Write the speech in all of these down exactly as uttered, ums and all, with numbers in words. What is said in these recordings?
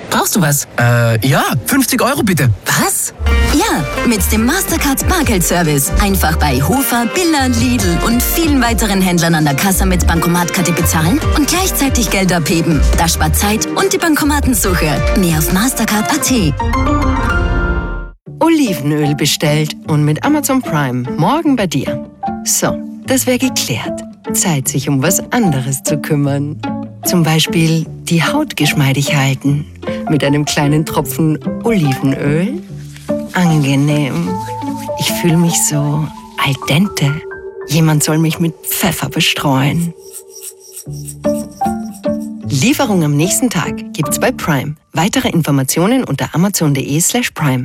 Brauchst du was? Äh, ja, fünfzig Euro bitte. Was? Ja, mit dem Mastercard Bargeldservice. Einfach bei Hofer, Billa, Lidl und vielen weiteren Händlern an der Kasse mit Bankomatkarte bezahlen und gleichzeitig Geld abheben. Das spart Zeit und die Bankomatensuche. Mehr auf mastercard punkt a t. Olivenöl bestellt und mit Amazon Prime morgen bei dir. So, das wäre geklärt. Zeit, sich um was anderes zu kümmern. Zum Beispiel die Haut geschmeidig halten. Mit einem kleinen Tropfen Olivenöl. Angenehm. Ich fühle mich so al dente. Jemand soll mich mit Pfeffer bestreuen. Lieferung am nächsten Tag gibt's bei Prime. Weitere Informationen unter amazon punkt de slash prime.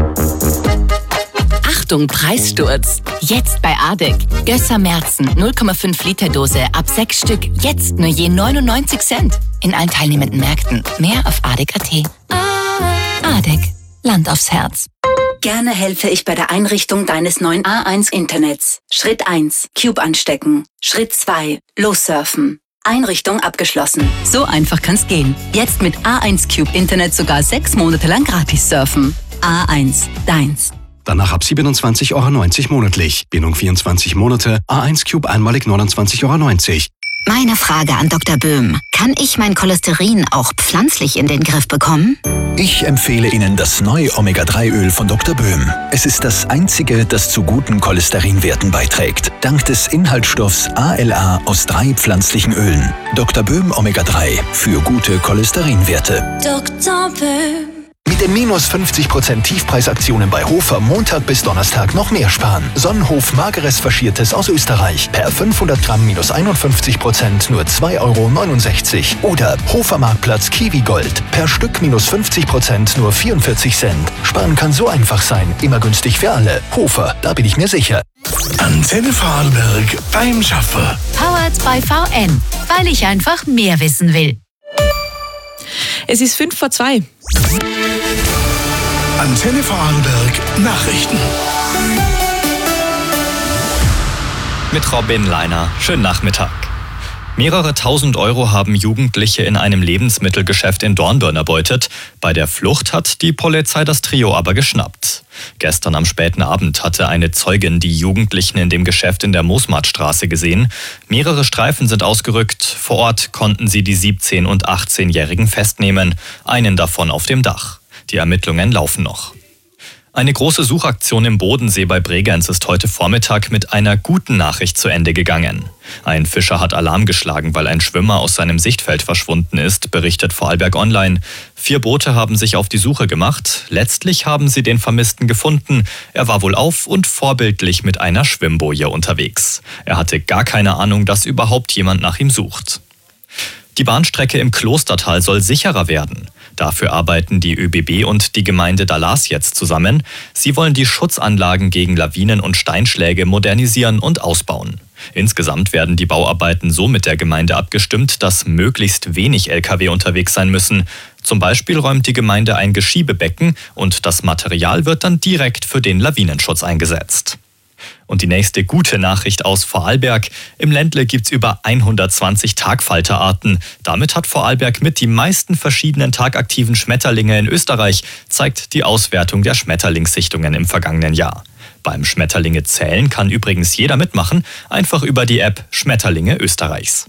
Achtung, Preissturz. Jetzt bei Adek. Gösser Märzen, null Komma fünf Liter Dose, ab sechs Stück, jetzt nur je neunundneunzig Cent. In allen teilnehmenden Märkten. Mehr auf adek punkt a t. Adek. Land aufs Herz. Gerne helfe ich bei der Einrichtung deines neuen A eins Internets. Schritt eins. Cube anstecken. Schritt zwei. Lossurfen. Einrichtung abgeschlossen. So einfach kann's gehen. Jetzt mit A eins Cube Internet sogar sechs Monate lang gratis surfen. A eins. Deins. Danach ab siebenundzwanzig Euro neunzig monatlich. Bindung vierundzwanzig Monate. A eins Cube einmalig neunundzwanzig Euro neunzig. Meine Frage an Doktor Böhm. Kann ich mein Cholesterin auch pflanzlich in den Griff bekommen? Ich empfehle Ihnen das neue Omega drei Öl von Doktor Böhm. Es ist das einzige, das zu guten Cholesterinwerten beiträgt. Dank des Inhaltsstoffs A L A aus drei pflanzlichen Ölen. Doktor Böhm Omega drei für gute Cholesterinwerte. Doktor Böhm. Mit den minus fünfzig Prozent Tiefpreisaktionen bei Hofer Montag bis Donnerstag noch mehr sparen. Sonnenhof Mageres Faschiertes aus Österreich. Per fünfhundert Gramm minus einundfünfzig Prozent nur zwei Euro neunundsechzig. Oder Hofer Marktplatz Kiwi Gold. Per Stück minus fünfzig Prozent nur vierundvierzig Cent. Sparen kann so einfach sein. Immer günstig für alle. Hofer, da bin ich mir sicher. Antenne Vorarlberg beim Schaffer. Powered by V N. Weil ich einfach mehr wissen will. Es ist fünf vor zwei. Antenne Vorarlberg Nachrichten. Mit Robin Leiner. Schönen Nachmittag. Mehrere tausend Euro haben Jugendliche in einem Lebensmittelgeschäft in Dornbirn erbeutet. Bei der Flucht hat die Polizei das Trio aber geschnappt. Gestern am späten Abend hatte eine Zeugin die Jugendlichen in dem Geschäft in der Moosmartstraße gesehen. Mehrere Streifen sind ausgerückt. Vor Ort konnten sie die siebzehn- und achtzehnjährigen festnehmen, einen davon auf dem Dach. Die Ermittlungen laufen noch. Eine große Suchaktion im Bodensee bei Bregenz ist heute Vormittag mit einer guten Nachricht zu Ende gegangen. Ein Fischer hat Alarm geschlagen, weil ein Schwimmer aus seinem Sichtfeld verschwunden ist, berichtet Vorarlberg Online. Vier Boote haben sich auf die Suche gemacht. Letztlich haben sie den Vermissten gefunden. Er war wohlauf und vorbildlich mit einer Schwimmboje unterwegs. Er hatte gar keine Ahnung, dass überhaupt jemand nach ihm sucht. Die Bahnstrecke im Klostertal soll sicherer werden. Dafür arbeiten die ÖBB und die Gemeinde Dalas jetzt zusammen. Sie wollen die Schutzanlagen gegen Lawinen und Steinschläge modernisieren und ausbauen. Insgesamt werden die Bauarbeiten so mit der Gemeinde abgestimmt, dass möglichst wenig L K W unterwegs sein müssen. Zum Beispiel räumt die Gemeinde ein Geschiebebecken und das Material wird dann direkt für den Lawinenschutz eingesetzt. Und die nächste gute Nachricht aus Vorarlberg. Im Ländle gibt's über hundertzwanzig Tagfalterarten. Damit hat Vorarlberg mit die meisten verschiedenen tagaktiven Schmetterlinge in Österreich, zeigt die Auswertung der Schmetterlingssichtungen im vergangenen Jahr. Beim Schmetterlinge zählen kann übrigens jeder mitmachen, einfach über die App Schmetterlinge Österreichs.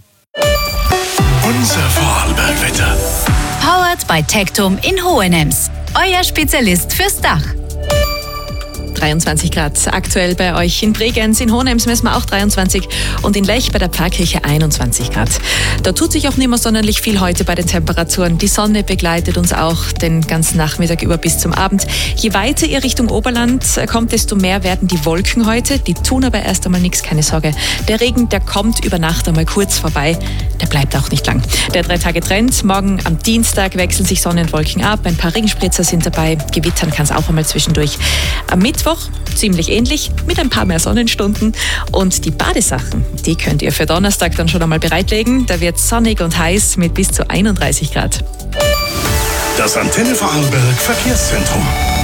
Unser Vorarlberg-Wetter. Powered by Tectum in Hohenems. Euer Spezialist fürs Dach. dreiundzwanzig Grad aktuell bei euch. In Bregenz, in Hohenems messen wir auch dreiundzwanzig und in Lech bei der Pfarrkirche einundzwanzig Grad. Da tut sich auch nicht mehr sonderlich viel heute bei den Temperaturen. Die Sonne begleitet uns auch den ganzen Nachmittag über bis zum Abend. Je weiter ihr Richtung Oberland kommt, desto mehr werden die Wolken heute. Die tun aber erst einmal nichts, keine Sorge. Der Regen, der kommt über Nacht einmal kurz vorbei. Der bleibt auch nicht lang. Der Drei-Tage-Trend. Morgen am Dienstag wechseln sich Sonne und Wolken ab. Ein paar Regenspritzer sind dabei. Gewittern kann es auch einmal zwischendurch. Am Mittwoch ziemlich ähnlich, mit ein paar mehr Sonnenstunden. Und die Badesachen, die könnt ihr für Donnerstag dann schon einmal bereitlegen. Da wird sonnig und heiß mit bis zu einunddreißig Grad. Das Antenne Vorarlberg Verkehrszentrum.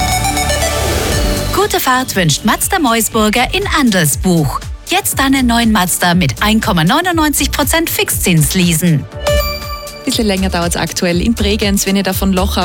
Gute Fahrt wünscht Mazda Meusburger in Andelsbuch. Jetzt einen neuen Mazda mit eins Komma neunundneunzig Prozent Fixzins leasen. Ein bisschen länger dauert es aktuell in Bregenz, wenn ihr da von Lochau